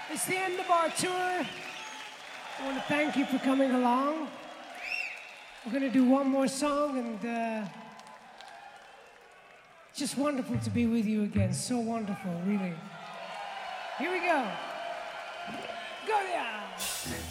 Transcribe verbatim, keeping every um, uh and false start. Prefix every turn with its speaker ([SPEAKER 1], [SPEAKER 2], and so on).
[SPEAKER 1] It's the end of our tour. I want to thank you for coming along. We're going to do one more song, and uh, it's just wonderful to be with you again. So wonderful, really. Here we go. Go, yeah.